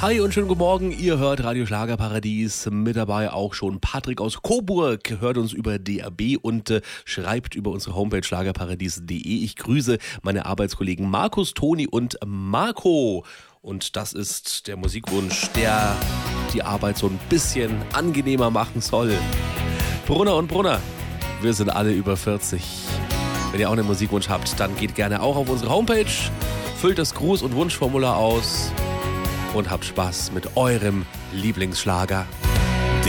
Hi und schönen guten Morgen, ihr hört Radio Schlagerparadies, mit dabei auch schon Patrick aus Coburg, hört uns über DAB und schreibt über unsere Homepage schlagerparadies.de. Ich grüße meine Arbeitskollegen Markus, Toni und Marco. Und das ist der Musikwunsch, der die Arbeit so ein bisschen angenehmer machen soll. Brunner und Brunner, wir sind alle über 40. Wenn ihr auch einen Musikwunsch habt, dann geht gerne auch auf unsere Homepage, füllt das Gruß- und Wunschformular aus und habt Spaß mit eurem Lieblingsschlager.